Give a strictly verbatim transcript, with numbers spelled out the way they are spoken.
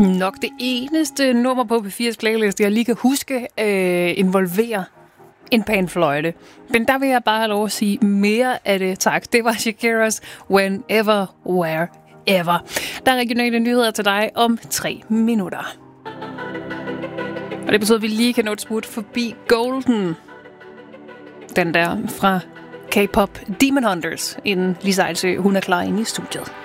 Nok det eneste nummer på P fire's playliste, jeg lige kan huske, øh, involverer en panfløjte. Men der vil jeg bare have lov at sige mere af det, tak. Det var Shakiras Whenever, Wherever. Der er regionale nyheder til dig om tre minutter. Og det betyder, at vi lige kan nå et smut forbi Golden. Den der fra K-pop Demon Hunters, inden Lisa Ejlsø, hun er klar inde i studiet.